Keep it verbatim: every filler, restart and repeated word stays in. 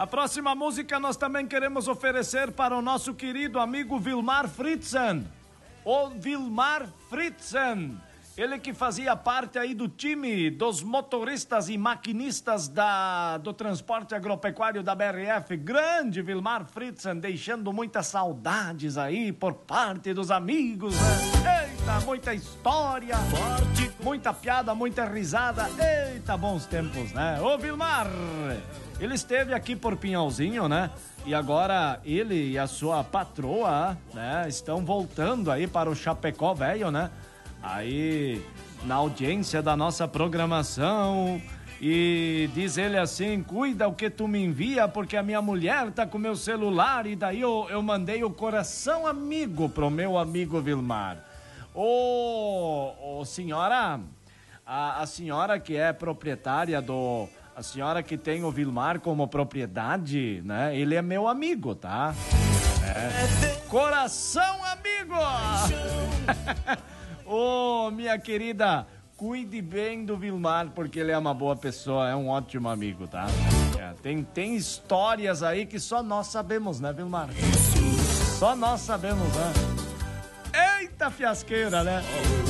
A próxima música nós também queremos oferecer para o nosso querido amigo Vilmar Fritzen. O Vilmar Fritzen. Ele que fazia parte aí do time dos motoristas e maquinistas da, do transporte agropecuário da B R F. Grande Vilmar Fritzen, deixando muitas saudades aí por parte dos amigos, né? Eita, muita história, forte, muita piada, muita risada. Eita, bons tempos, né? Ô Vilmar, ele esteve aqui por Pinhalzinho, né? E agora ele e a sua patroa, né, estão voltando aí para o Chapecó Velho, né? Aí, na audiência da nossa programação, e diz ele assim: cuida o que tu me envia, porque a minha mulher tá com meu celular. E daí eu, eu mandei o coração amigo pro meu amigo Vilmar. Ô, ô senhora, a, a senhora que é proprietária do... A senhora que tem o Vilmar como propriedade, né? Ele é meu amigo, tá? É. Coração amigo! Ô, oh, minha querida, cuide bem do Vilmar, porque ele é uma boa pessoa, é um ótimo amigo, tá? É, tem, tem histórias aí que só nós sabemos, né, Vilmar? Só nós sabemos, né? Eita fiasqueira, né?